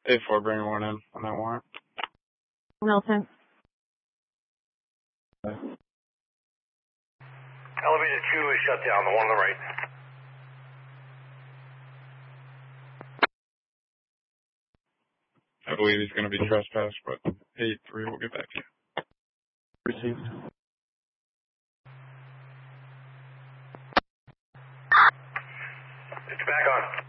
A4, bring one in on that warrant. Milton. Elevated 2 is shut down, the one on the right. I believe he's going to be trespassed, but 8-3 will get back to you. Received. It's back on.